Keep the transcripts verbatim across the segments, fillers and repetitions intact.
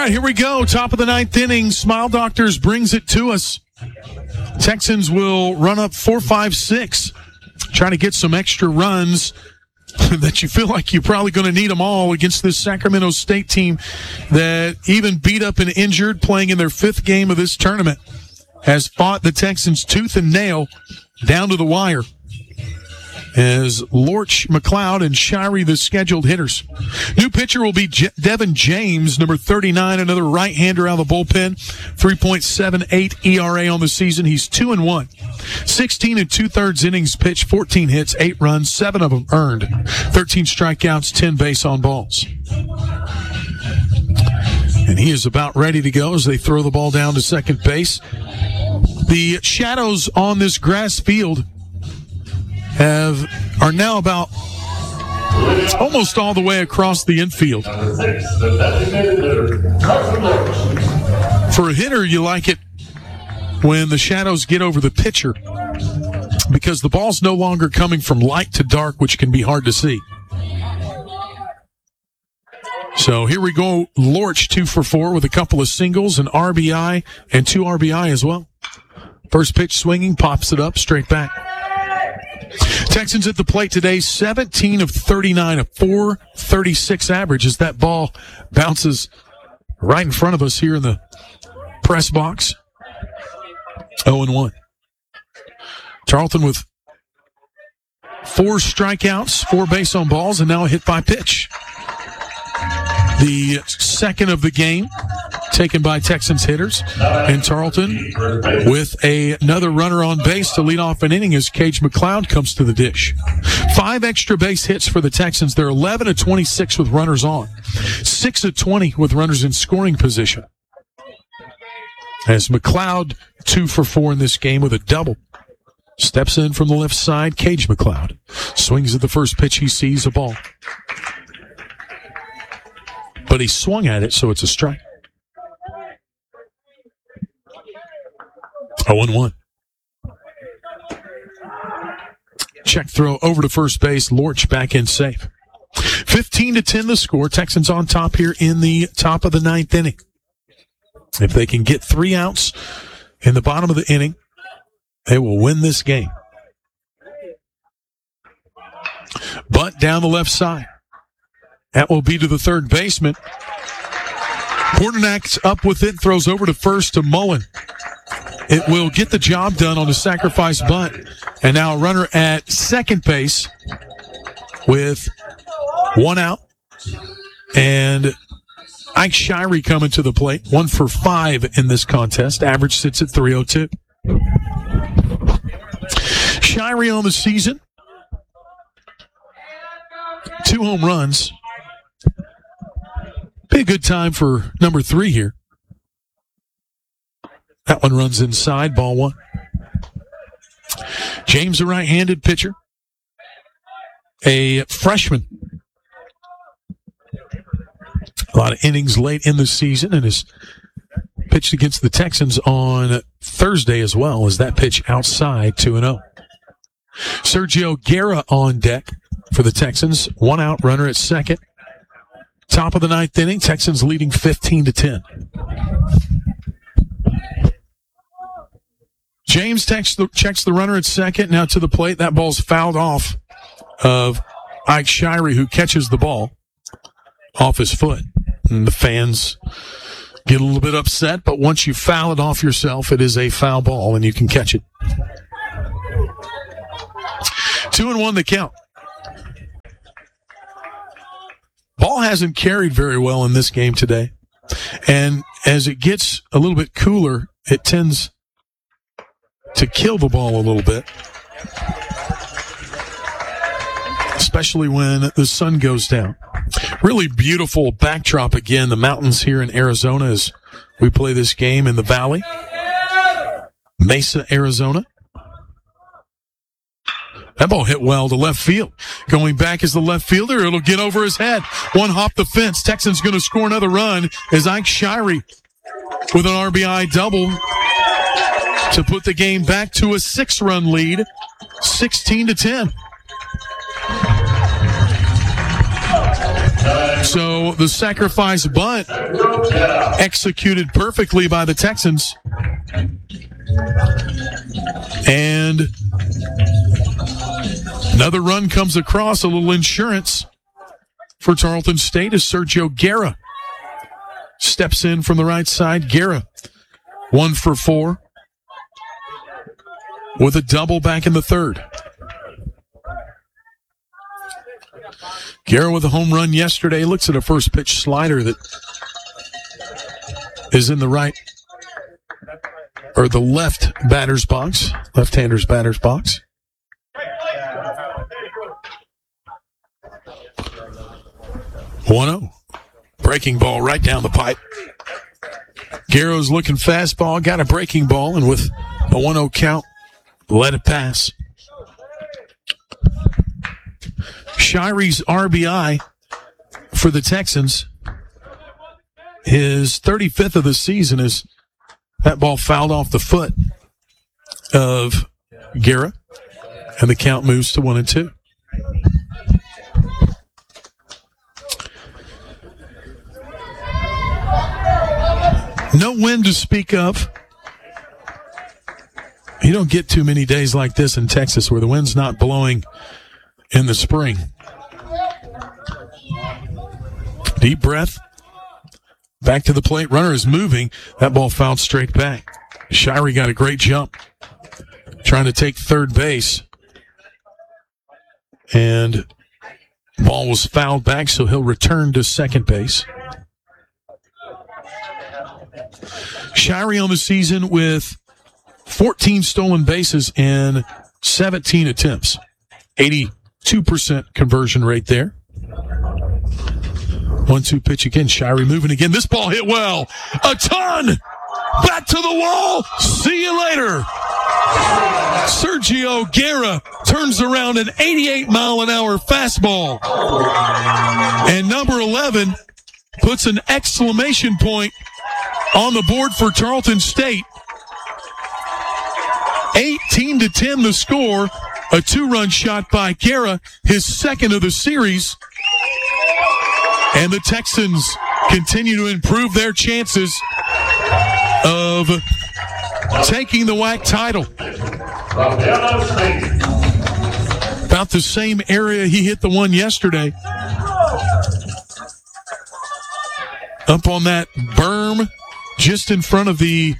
right, here we go. Top of the ninth inning. Smile Doctors brings it to us. Texans will run up four five six, trying to get some extra runs that you feel like you're probably going to need them all against this Sacramento State team that even beat up and injured, playing in their fifth game of this tournament, has fought the Texans tooth and nail down to the wire. As Lorch, McLeod, and Shirey, the scheduled hitters. New pitcher will be Je- Devin James, number thirty-nine, another right-hander out of the bullpen. three point seven eight E R A on the season. He's two and one. sixteen and two-thirds innings pitched, fourteen hits, eight runs, seven of them earned. thirteen strikeouts, ten base on balls. And he is about ready to go as they throw the ball down to second base. The shadows on this grass field have are now about almost all the way across the infield. For a hitter, you like it when the shadows get over the pitcher because the ball's no longer coming from light to dark, which can be hard to see. So here we go. Lorch, two for four with a couple of singles, an R B I, and two R B I as well. First pitch swinging, pops it up, straight back. Texans at the plate today, seventeen of thirty-nine, a four thirty-six average as that ball bounces right in front of us here in the press box. oh and one. Tarleton with four strikeouts, four base on balls, and now a hit by pitch. The second of the game taken by Texans hitters, and Tarleton with a, another runner on base to lead off an inning as Cage McLeod comes to the dish. Five extra base hits for the Texans. They're eleven of twenty-six with runners on, six of twenty with runners in scoring position. As McLeod, two for four in this game with a double. Steps in from the left side, Cage McLeod. Swings at the first pitch, he sees a ball. But he swung at it, so it's a strike. oh and one. Check throw over to first base. Lorch back in safe. fifteen to ten the score. Texans on top here in the top of the ninth inning. If they can get three outs in the bottom of the inning, they will win this game. Bunt down the left side. That will be to the third baseman. Porternak's up with it, throws over to first to Mullen. It will get the job done on a sacrifice bunt. And now a runner at second base with one out. And Ike Shirey coming to the plate. One for five in this contest. Average sits at three oh two. Shirey on the season. Two home runs. Be a good time for number three here. That one runs inside, ball one. James, a right-handed pitcher. A freshman. A lot of innings late in the season and has pitched against the Texans on Thursday as well as that pitch outside two and oh. Sergio Guerra on deck for the Texans. One out runner at second. Top of the ninth inning, Texans leading fifteen to ten. James checks the, checks the runner at second. Now to the plate. That ball's fouled off of Ike Shirey, who catches the ball off his foot. And the fans get a little bit upset, but once you foul it off yourself, it is a foul ball, and you can catch it. Two and one the count. Ball hasn't carried very well in this game today. And as it gets a little bit cooler, it tends to kill the ball a little bit. Especially when the sun goes down. Really beautiful backdrop again. The mountains here in Arizona as we play this game in the valley. Mesa, Arizona. That ball hit well to left field. Going back as the left fielder, it'll get over his head. One hop the fence. Texans going to score another run as Ike Shirey with an R B I double to put the game back to a six-run lead, sixteen to ten. So the sacrifice bunt executed perfectly by the Texans. And another run comes across, a little insurance for Tarleton State as Sergio Guerra steps in from the right side. Guerra, one for four with a double back in the third. Guerra with a home run yesterday. Looks at a first pitch slider that is in the right or the left batter's box, left-hander's batter's box. one oh. Breaking ball right down the pipe. Guerra's looking fastball, got a breaking ball, and with a one oh count, let it pass. Shire's R B I for the Texans, his thirty-fifth of the season, is that ball fouled off the foot of Guerra, and the count moves to one and two. No wind to speak of. You don't get too many days like this in Texas where the wind's not blowing in the spring. Deep breath. Back to the plate. Runner is moving. That ball fouled straight back. Shirey got a great jump, trying to take third base. And ball was fouled back, so he'll return to second base. Shirey on the season with fourteen stolen bases in seventeen attempts. eighty-two percent conversion rate there. one two pitch again. Shirey moving again. This ball hit well. A ton! Back to the wall. See you later. Sergio Guerra turns around an eighty-eight mile an hour fastball. And number eleven puts an exclamation point on the board for Tarleton State. eighteen to ten the score. A two-run shot by Guerra, his second of the series. And the Texans continue to improve their chances of taking the W A C title. About the same area he hit the one yesterday. Up on that berm, just in front of the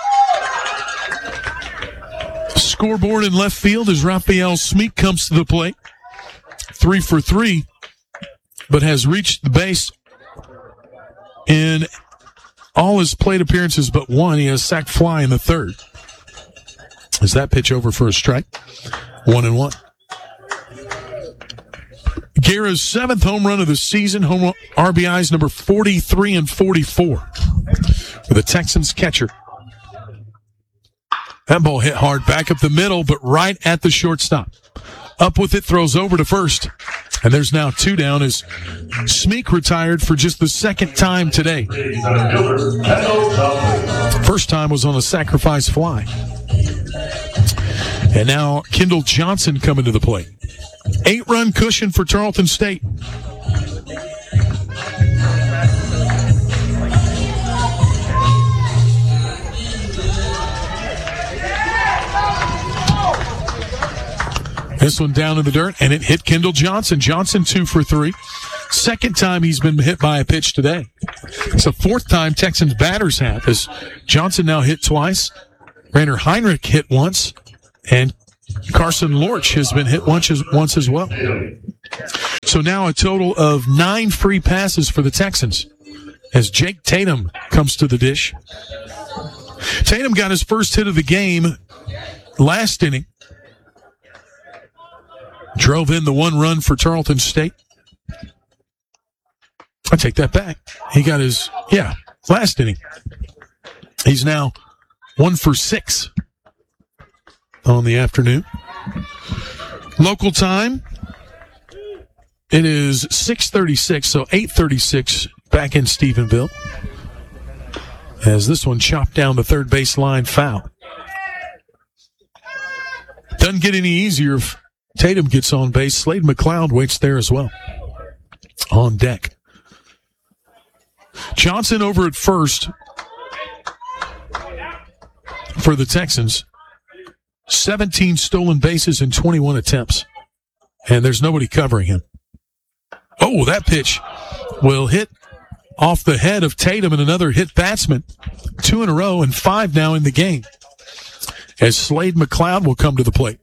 scoreboard in left field as Raphael Smeek comes to the plate. Three for three, but has reached the base in all his plate appearances but one. He has sacked fly in the third. Is that pitch over for a strike? One and one. Guerra's seventh home run of the season. Home R B Is number forty-three and forty-four for the Texans catcher. That ball hit hard back up the middle, but right at the shortstop. Up with it, throws over to first. And there's now two down as Smeek retired for just the second time today. First time was on a sacrifice fly. And now Kendall Johnson coming to the plate. Eight-run cushion for Tarleton State. This one down in the dirt, and it hit Kendall Johnson. Johnson two for three. Second time he's been hit by a pitch today. It's the fourth time Texans batters have, as Johnson now hit twice. Rainer Heinrich hit once, and Carson Lorch has been hit once, once as well. So now a total of nine free passes for the Texans as Jake Tatum comes to the dish. Tatum got his first hit of the game last inning. Drove in the one run for Tarleton State. I take that back. He got his, yeah, last inning. He's now one for six on the afternoon. Local time, it is six thirty-six, so eight thirty-six back in Stephenville. As this one chopped down the third base line, foul. Doesn't get any easier if Tatum gets on base. Slade McLeod waits there as well on deck. Johnson over at first for the Texans. seventeen stolen bases in twenty-one attempts. And there's nobody covering him. Oh, that pitch will hit off the head of Tatum and another hit batsman. Two in a row and five now in the game. As Slade McLeod will come to the plate.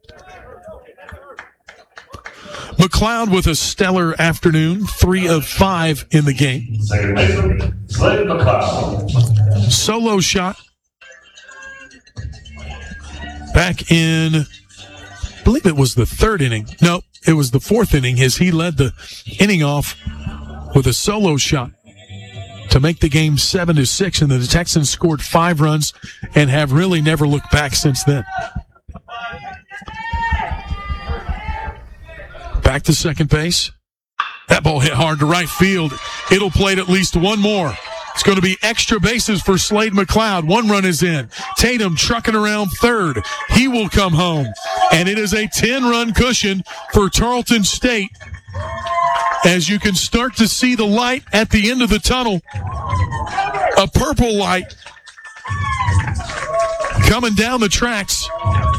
McLeod with a stellar afternoon, three of five in the game. Slade McLeod. Solo shot. Back in, I believe it was the third inning. No, it was the fourth inning as he led the inning off with a solo shot to make the game seven to six, and the Texans scored five runs and have really never looked back since then. Back to second base. That ball hit hard to right field. It'll plate at least one more. It's going to be extra bases for Slade McLeod. One run is in. Tatum trucking around third. He will come home. And it is a ten-run cushion for Tarleton State as you can start to see the light at the end of the tunnel. A purple light coming down the tracks.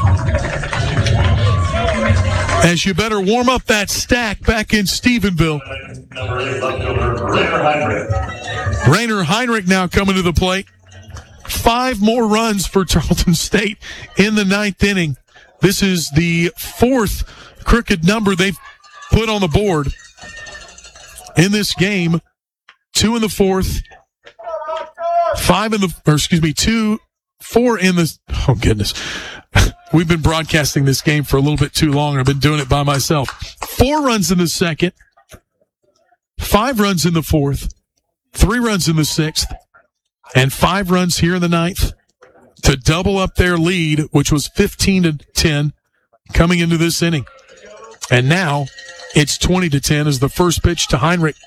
As you better warm up that stack back in Stephenville. Number eight, left fielder, Rainer Heinrich. Rainer Heinrich now coming to the plate. Five more runs for Tarleton State in the ninth inning. This is the fourth crooked number they've put on the board in this game. Two in the fourth. Five in the, or excuse me, two, four in the, oh goodness. We've been broadcasting this game for a little bit too long. I've been doing it by myself. Four runs in the second. Five runs in the fourth. Three runs in the sixth. And five runs here in the ninth to double up their lead, which was fifteen to ten coming into this inning. And now it's twenty to ten as the first pitch to Heinrich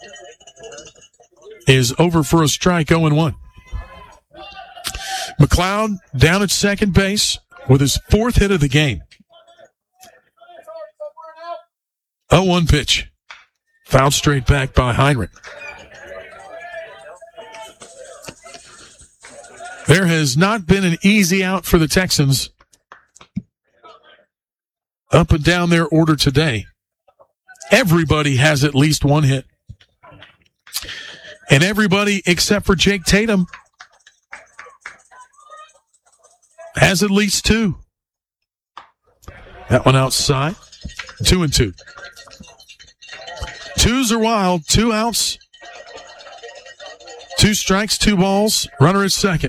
is over for a strike, oh and one. McLeod down at second base with his fourth hit of the game. oh one pitch. Fouled straight back by Heinrich. There has not been an easy out for the Texans up and down their order today. Everybody has at least one hit. And everybody except for Jake Tatum has at least two. That one outside. Two and two. Twos are wild. Two outs. Two strikes, two balls. Runner at second.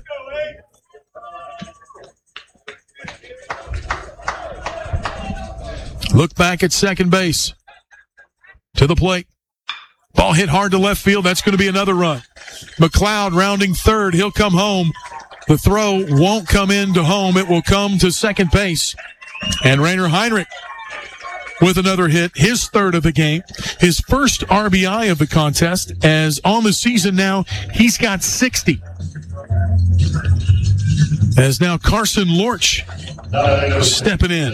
Look back at second base. To the plate. Ball hit hard to left field. That's going to be another run. McLeod rounding third. He'll come home. The throw won't come into home. It will come to second base. And Rainer Heinrich with another hit, his third of the game. His first R B I of the contest, as on the season now, he's got sixty. As now Carson Lorch stepping in.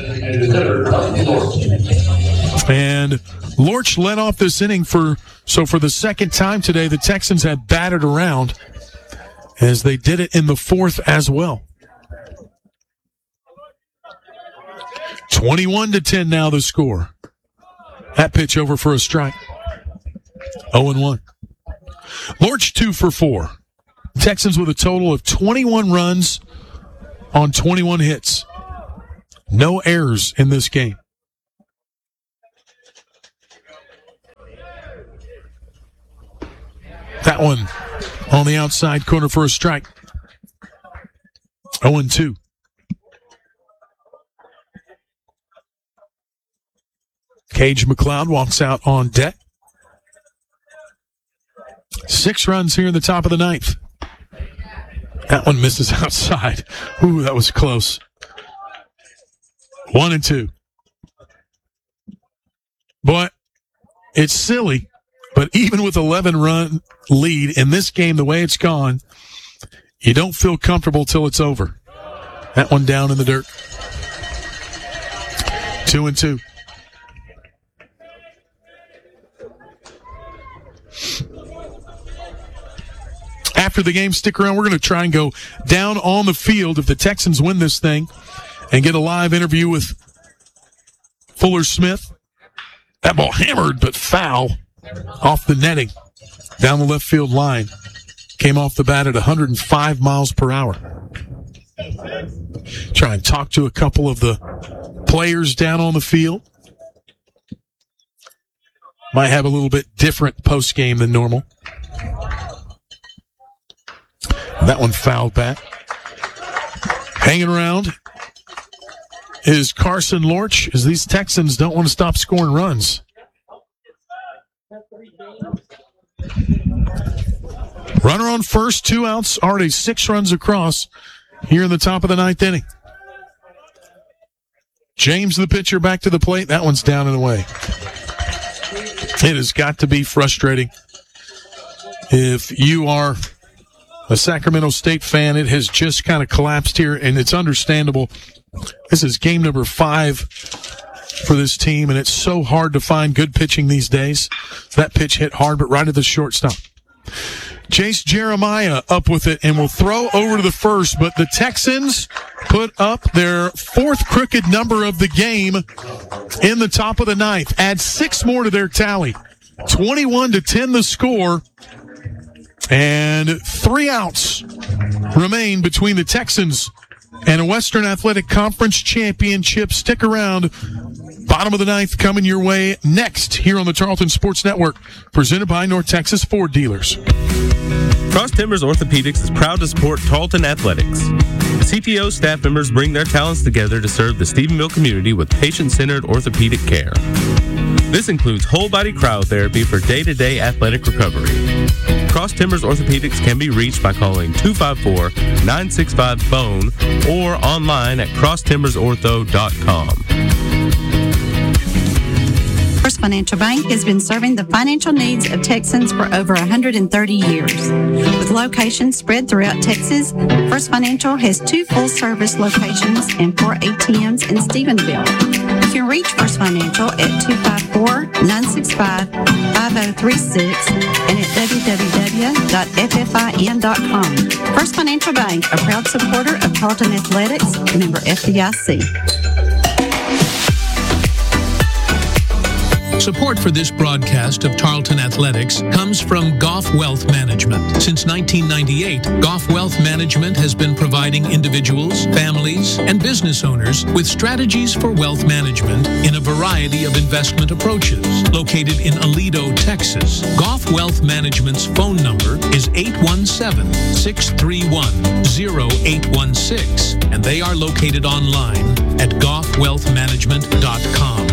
And Lorch led off this inning for, so for the second time today, the Texans had batted around as they did it in the fourth as well. twenty-one to ten now the score. That pitch over for a strike. oh and one. Lorch two for four. Texans with a total of twenty-one runs on twenty-one hits. No errors in this game. That one on the outside corner for a strike. oh and two. Cage McLeod walks out on deck. Six runs here in the top of the ninth. That one misses outside. Ooh, that was close. One and two. But it's silly, but even with eleven run lead in this game, the way it's gone, you don't feel comfortable till it's over. That one down in the dirt. Two and two. after the game. Stick around. We're going to try and go down on the field if the Texans win this thing and get a live interview with Fuller Smith. That ball hammered, but foul off the netting down the left field line. Came off the bat at one hundred five miles per hour. Try and talk to a couple of the players down on the field. Might have a little bit different post game than normal. That one fouled back. Hanging around is Carson Lorch, as these Texans don't want to stop scoring runs. Runner on first, two outs, already six runs across here in the top of the ninth inning. James, the pitcher, back to the plate. That one's down and away. It has got to be frustrating. If you are a Sacramento State fan, it has just kind of collapsed here, and it's understandable. This is game number five for this team, and it's so hard to find good pitching these days. That pitch hit hard, but right at the shortstop. Chase Jeremiah up with it and will throw over to the first, but the Texans put up their fourth crooked number of the game in the top of the ninth. Add six more to their tally. twenty-one to ten the score, and three outs remain between the Texans and a Western Athletic Conference championship. Stick around. Bottom of the ninth coming your way next here on the Tarleton Sports Network, presented by North Texas Ford Dealers. Cross Timbers Orthopedics is proud to support Tarleton Athletics. C T O staff members bring their talents together to serve the Stephenville community with patient-centered orthopedic care. This includes whole-body cryotherapy for day-to-day athletic recovery. Cross Timbers Orthopedics can be reached by calling two five four, nine six five, B O N E or online at cross timbers ortho dot com. First Financial Bank has been serving the financial needs of Texans for over one hundred thirty years. With locations spread throughout Texas, First Financial has two full-service locations and four A T Ms in Stephenville. You can reach First Financial at two five four, nine six five, five zero three six and at w w w dot f f i n dot com. First Financial Bank, a proud supporter of Tarleton Athletics, member F D I C. Support for this broadcast of Tarleton Athletics comes from Goff Wealth Management. Since nineteen ninety-eight, Goff Wealth Management has been providing individuals, families, and business owners with strategies for wealth management in a variety of investment approaches. Located in Aledo, Texas, Goff Wealth Management's phone number is eight one seven, six three one, zero eight one six, and they are located online at goff wealth management dot com.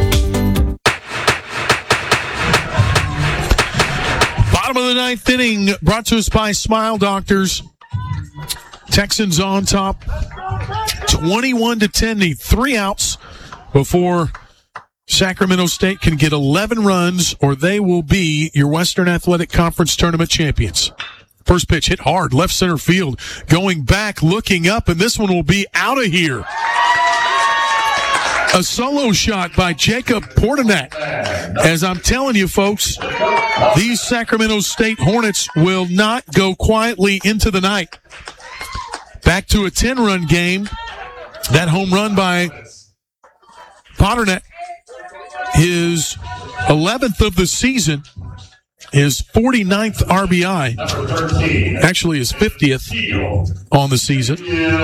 Bottom of the ninth inning, brought to us by Smile Doctors. Texans on top, twenty-one to ten. Need three outs before Sacramento State can get eleven runs, or they will be your Western Athletic Conference Tournament champions. First pitch hit hard, left center field, going back, looking up, and this one will be out of here. A solo shot by Jacob Portanek. As I'm telling you, folks, these Sacramento State Hornets will not go quietly into the night. Back to a ten-run game. That home run by Portanek, his eleventh of the season, his forty-ninth R B I, actually his fiftieth on the season,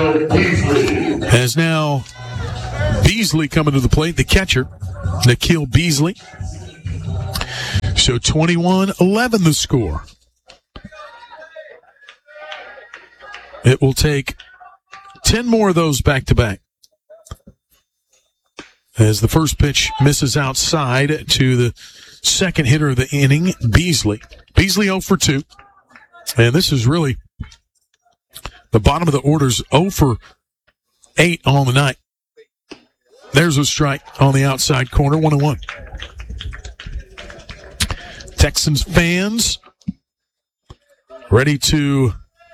as now Beasley coming to the plate, the catcher, Nikhil Beasley. So twenty-one eleven the score. It will take ten more of those back-to-back. As the first pitch misses outside to the second hitter of the inning, Beasley. Beasley oh for two. And this is really the bottom of the order's oh for eight on the night. There's a strike on the outside corner, one and one. Texans fans ready to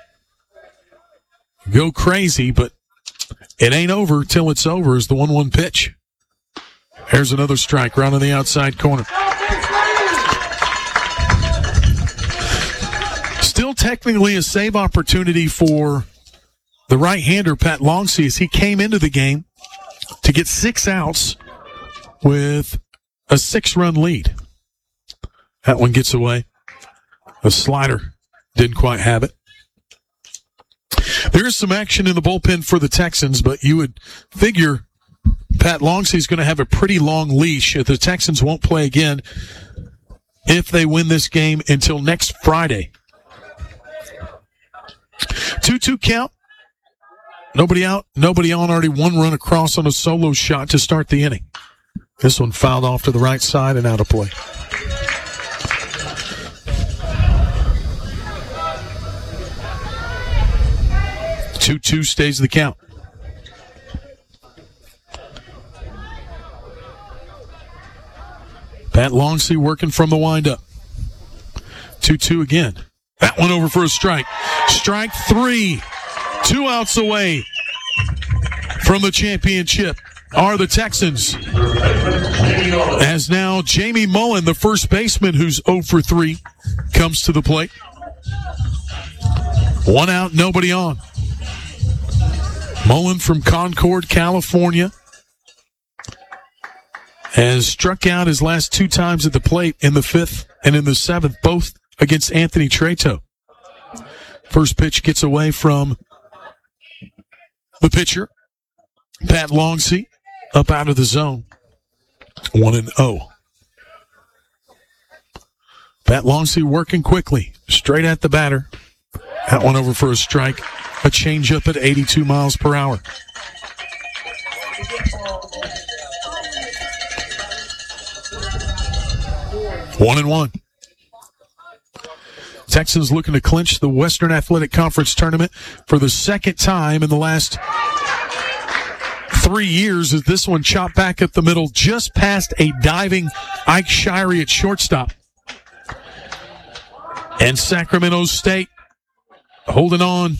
go crazy, but it ain't over till it's over is the one one pitch. There's another strike right on the outside corner. Still technically a save opportunity for the right-hander, Pat Longsey, as he came into the game to get six outs with a six-run lead. That one gets away. A slider didn't quite have it. There is some action in the bullpen for the Texans, but you would figure Pat Longsey is going to have a pretty long leash if the Texans won't play again if they win this game until next Friday. two two count. Nobody out, nobody on. Already one run across on a solo shot to start the inning. This one fouled off to the right side and out of play. two two stays the count. Pat Longsey working from the windup. two two again. That one over for a strike. Strike three. Two outs away from the championship are the Texans. As now Jamie Mullen, the first baseman who's oh for three, comes to the plate. One out, nobody on. Mullen from Concord, California, has struck out his last two times at the plate in the fifth and in the seventh, both against Anthony Treto. First pitch gets away from the pitcher, Pat Longsey, up out of the zone. one and oh. Pat Longsey working quickly, straight at the batter. That one over for a strike. A changeup at eighty-two miles per hour. One and one. Texans looking to clinch the Western Athletic Conference tournament for the second time in the last three years, as this one chopped back up the middle just past a diving Ike Shirey at shortstop. And Sacramento State holding on,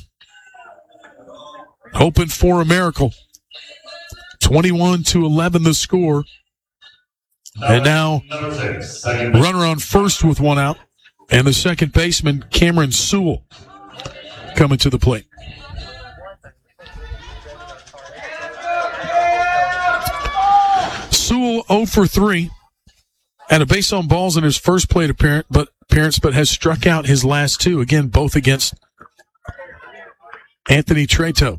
hoping for a miracle. twenty-one to eleven the score. And now runner on first with one out. And the second baseman, Cameron Sewell, coming to the plate. Sewell oh for three. Had a base on balls in his first plate appearance, but appearance, but has struck out his last two. Again, both against Anthony Treto.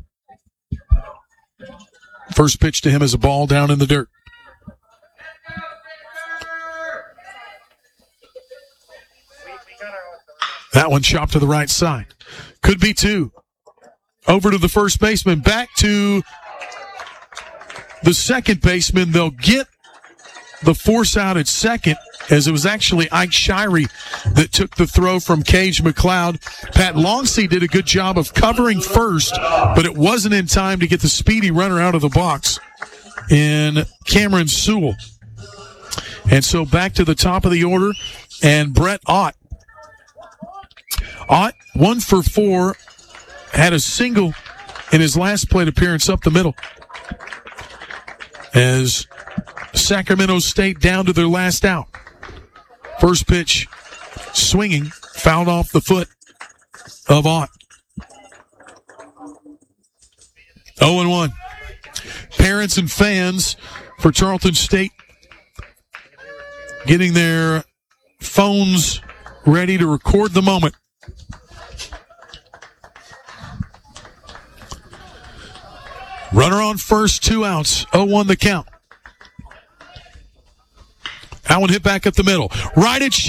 First pitch to him is a ball down in the dirt. That one chopped to the right side. Could be two. Over to the first baseman. Back to the second baseman. They'll get the force out at second, as it was actually Ike Shirey that took the throw from Cage McLeod. Pat Longsey did a good job of covering first, but it wasn't in time to get the speedy runner out of the box in Cameron Sewell. And so back to the top of the order, and Brett Ott. Ott, one for four, had a single in his last plate appearance up the middle. As Sacramento State down to their last out. First pitch, swinging, fouled off the foot of Ott. oh and one. Parents and fans for Tarleton State getting their phones ready to record the moment. Runner on first, two outs, oh one the count. That one hit back up the middle. Right at